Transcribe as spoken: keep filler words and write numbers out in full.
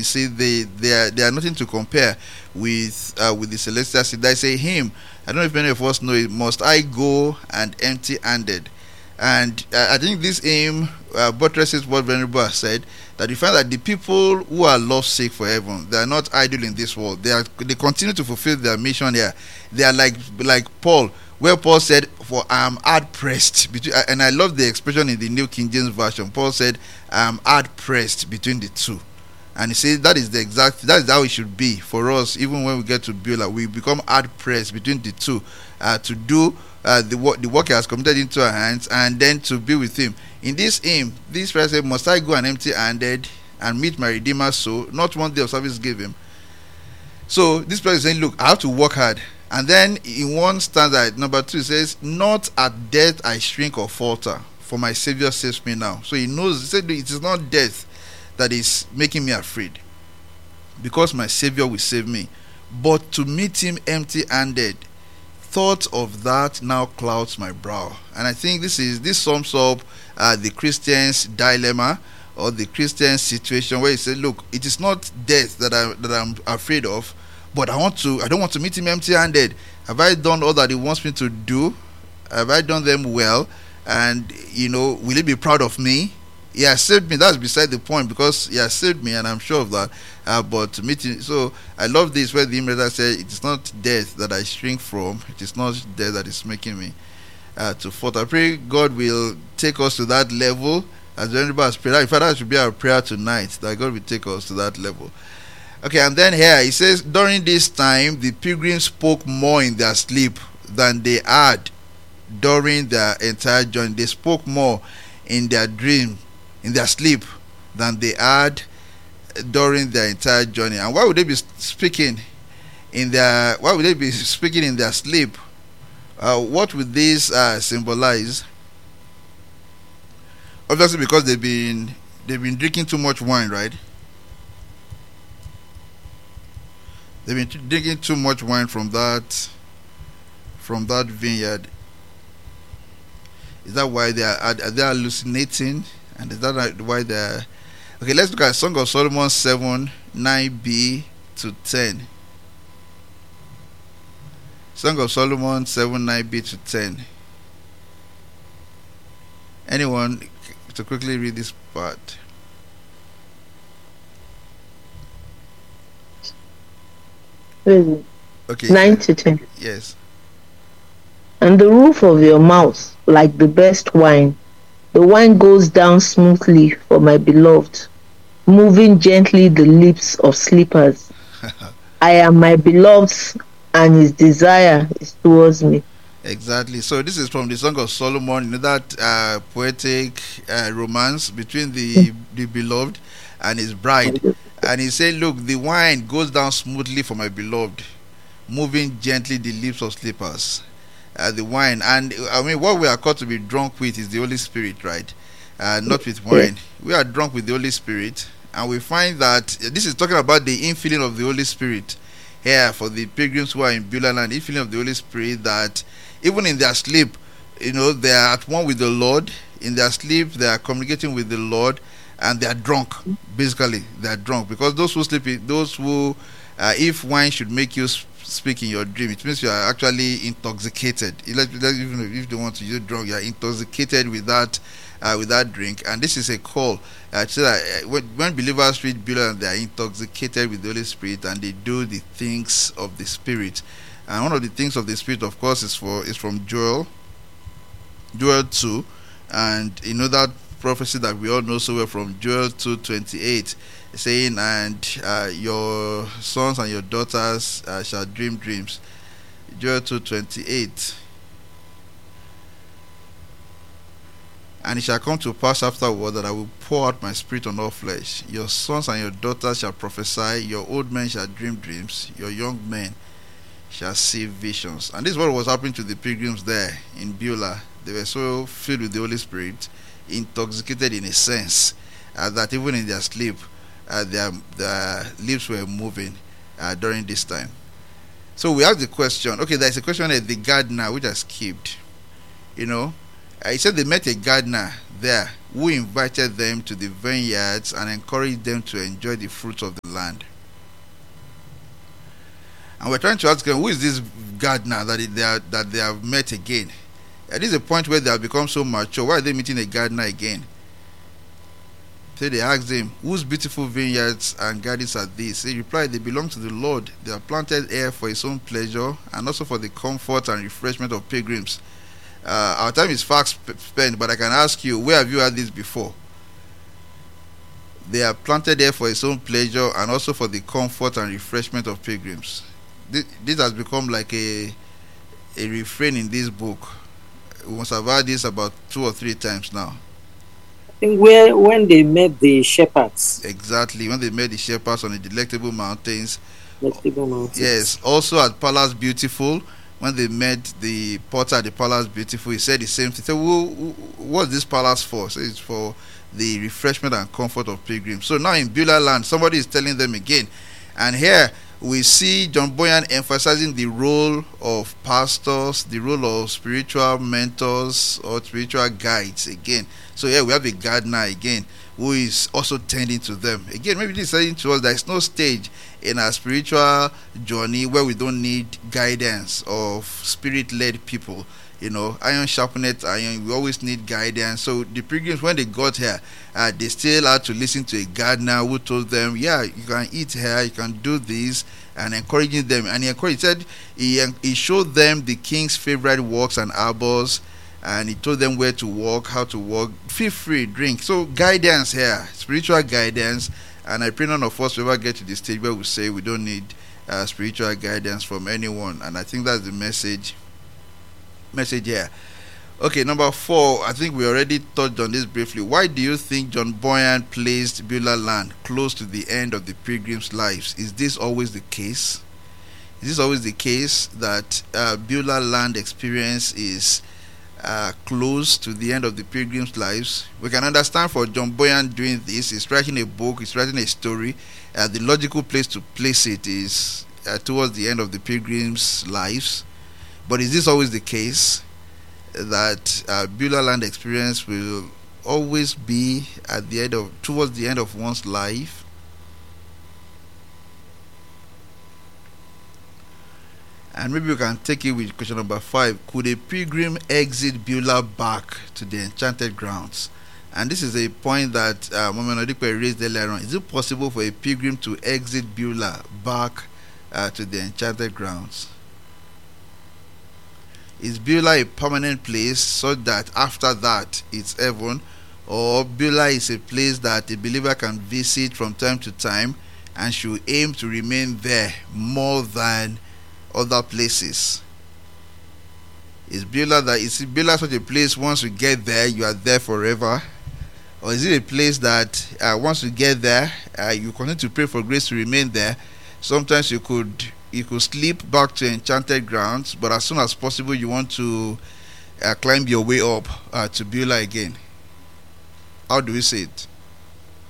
You see, they they are, they are nothing to compare with uh, with the celestial city. There is a hymn. I don't know if many of us know it. Must I go and empty-handed? And uh, I think this hymn uh, buttresses what Venerable has said, that you find that the people who are lovesick for heaven, they are not idle in this world. They are they continue to fulfill their mission here. They are like like Paul, where Paul said, "For I am hard pressed between," and I love the expression in the New King James Version. Paul said, "I am hard pressed between the two." And he says that is the exact, that is how it should be for us. Even when we get to Beulah, we become hard pressed between the two, uh, to do uh, the work the work he has committed into our hands, and then to be with him. In this hymn, this prayer says, "Must I go and empty-handed and meet my Redeemer so not one day of service give him?" So this prayer is saying, look, I have to work hard. And then in one stanza, number two, it says, "Not at death I shrink or falter, for my Savior saves me now." So he knows, he said, it is not death that is making me afraid, because my Savior will save me. But to meet him empty-handed, thought of that now clouds my brow. And I think this is this sums up uh, the Christian's dilemma, or the Christian situation, where he said, look, it is not death that I that I'm afraid of, but I want to I don't want to meet him empty-handed. Have I done all that he wants me to do? Have I done them well? And you know, will he be proud of me? He has saved me. That's beside the point, because he has saved me, and I'm sure of that. Uh, but to meet him, so I love this, where the image said, "It is not death that I shrink from. It is not death that is making me uh, to fall." I pray God will take us to that level, as everybody has prayed. In fact, that should be our prayer tonight, that God will take us to that level. Okay, and then here he says, "During this time, the pilgrims spoke more in their sleep than they had during their entire journey." They spoke more in their dream, in their sleep, than they had during their entire journey. And why would they be speaking in their why would they be speaking in their sleep? Uh, what would this uh, symbolize? Obviously, because they've been they've been drinking too much wine, right? They've been t- drinking too much wine from that from that vineyard. Is that why they are, are they hallucinating? And is that why they're... Okay, let's look at Song of Solomon seven, nine b to ten. Song of Solomon seven, nine b to ten. Anyone to quickly read this part? Okay. nine to ten. Yes. "And the roof of your mouth, like the best wine, the wine goes down smoothly for my beloved, moving gently the lips of sleepers. I am my beloved's, and his desire is towards me." Exactly. So this is from the Song of Solomon, you know, that uh, poetic uh, romance between the the beloved and his bride. And he said, look, the wine goes down smoothly for my beloved, moving gently the lips of sleepers. Uh, the wine, and I mean, what we are called to be drunk with is the Holy Spirit, right? Uh, not with wine. We are drunk with the Holy Spirit, and we find that this is talking about the infilling of the Holy Spirit here for the pilgrims who are in Beulah land. Infilling of the Holy Spirit, that even in their sleep, you know, they are at one with the Lord. In their sleep, they are communicating with the Lord, and they are drunk. Basically, they are drunk, because those who sleep, those who, uh, if wine should make you speak in your dream, it means you are actually intoxicated. Even if they want to use drug, you are intoxicated with that uh, with that drink. And this is a call uh, so that uh, when, when believers read Beulah, they are intoxicated with the Holy Spirit, and they do the things of the Spirit. And one of the things of the Spirit, of course, is for is from Joel Joel two, and you know that prophecy that we all know so well from Joel two twenty-eight, saying, "And uh, your sons and your daughters uh, shall dream dreams." Joel two twenty-eight. "And it shall come to pass afterward that I will pour out my spirit on all flesh. Your sons and your daughters shall prophesy, your old men shall dream dreams, your young men shall see visions." And this is what was happening to the pilgrims there in Beulah. They were so filled with the Holy Spirit, intoxicated in a sense, uh, that even in their sleep, uh, their, their lips were moving uh, during this time. So we ask the question, okay, there's a question at the gardener which has skipped. You know, uh, he said they met a gardener there who invited them to the vineyards and encouraged them to enjoy the fruits of the land. And we're trying to ask them, who is this gardener that they, are, that they have met again? At this is a point where they have become so mature. Why are they meeting a gardener again? So they asked him, whose beautiful vineyards and gardens are these? He replied, they belong to the Lord. They are planted here for his own pleasure and also for the comfort and refreshment of pilgrims. Uh, our time is fast spent, but I can ask you, where have you had this before? They are planted here for his own pleasure and also for the comfort and refreshment of pilgrims. This, this has become like a a refrain in this book. We must have heard this about two or three times now. I think where when they met the shepherds. Exactly, when they met the shepherds on the delectable mountains. Delectable mountains. Yes, also at Palace Beautiful, when they met the porter at the Palace Beautiful, he said the same thing. He said, well, what's this palace for? So it's for the refreshment and comfort of pilgrims. So now in Beulah land, somebody is telling them again. And here we see John Bunyan emphasizing the role of pastors, the role of spiritual mentors or spiritual guides again. So here we have a gardener again who is also tending to them. Again, maybe this is saying to us there is no stage in our spiritual journey where we don't need guidance of spirit-led people. You know, iron sharpeneth iron. We always need guidance. So the pilgrims, when they got here, uh, they still had to listen to a gardener who told them, yeah, you can eat here, you can do this, and encouraging them. And he encouraged, he said, he, he showed them the king's favorite walks and arbors, and he told them where to walk, how to walk. Feel free, drink. So guidance here, spiritual guidance. And I pray none of us will ever get to the stage where we say we don't need uh, spiritual guidance from anyone. And I think that's the message. Message here. Okay, number four. I think we already touched on this briefly. Why do you think John Bunyan placed Beulah land close to the end of the pilgrims' lives? Is this always the case? Is this always the case that uh, Beulah land experience is uh, close to the end of the pilgrims' lives? We can understand for John Bunyan doing this. He's writing a book. He's writing a story. Uh, the logical place to place it is uh, towards the end of the pilgrims' lives. But is this always the case that uh, Beulah land experience will always be at the end of towards the end of one's life? And maybe we can take it with question number five. Could a pilgrim exit Beulah back to the enchanted grounds? And this is a point that uh, Mama Nodipe raised earlier on. Is it possible for a pilgrim to exit Beulah back uh, to the enchanted grounds? Is Beulah a permanent place so that after that it's heaven, or Beulah is a place that a believer can visit from time to time and should aim to remain there more than other places? Is Beulah that is Beulah such a place once you get there you are there forever, or is it a place that uh, once you get there uh, you continue to pray for grace to remain there? Sometimes you could you could slip back to enchanted grounds, but as soon as possible you want to uh, climb your way up uh, to Beulah again. How do we say it?